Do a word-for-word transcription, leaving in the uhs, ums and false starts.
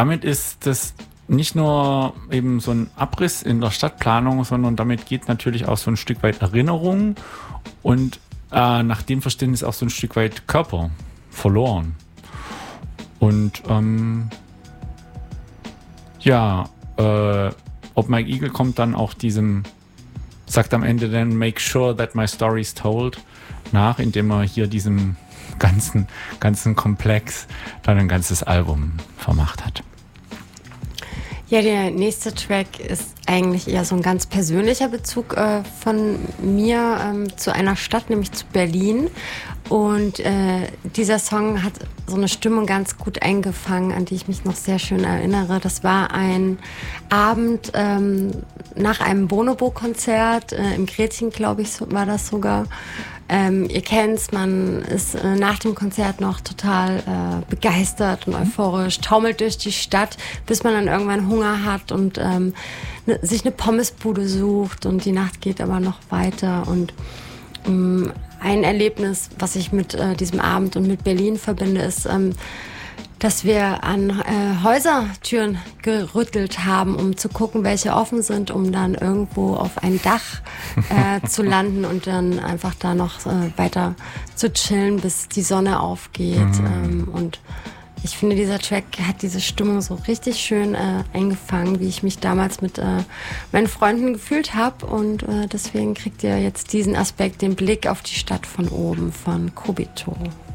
damit ist das nicht nur eben so ein Abriss in der Stadtplanung, sondern damit geht natürlich auch so ein Stück weit Erinnerung und äh, nach dem Verständnis auch so ein Stück weit Körper verloren. Und ähm, ja, äh, ob Mike Eagle kommt dann auch diesem, sagt am Ende dann, make sure that my story is told, nach, indem er hier diesem ganzen, ganzen Komplex dann ein ganzes Album vermacht hat. Ja, der nächste Track ist eigentlich eher so ein ganz persönlicher Bezug äh, von mir ähm, zu einer Stadt, nämlich zu Berlin. Und äh, dieser Song hat so eine Stimmung ganz gut eingefangen, an die ich mich noch sehr schön erinnere. Das war ein Abend ähm, nach einem Bonobo-Konzert, äh, im Gretchen, glaube ich, so, war das sogar. Ähm, ihr kennt's, man ist äh, nach dem Konzert noch total äh, begeistert und euphorisch, taumelt durch die Stadt, bis man dann irgendwann Hunger hat und ähm, ne, sich eine Pommesbude sucht und die Nacht geht aber noch weiter. Und ähm, ein Erlebnis, was ich mit äh, diesem Abend und mit Berlin verbinde, ist, ähm, dass wir an äh, Häusertüren gerüttelt haben, um zu gucken, welche offen sind, um dann irgendwo auf ein Dach äh, zu landen und dann einfach da noch äh, weiter zu chillen, bis die Sonne aufgeht. Mhm. Ähm, und ich finde, dieser Track hat diese Stimmung so richtig schön äh, eingefangen, wie ich mich damals mit äh, meinen Freunden gefühlt habe. Und äh, deswegen kriegt ihr jetzt diesen Aspekt, den Blick auf die Stadt von oben von Kobito.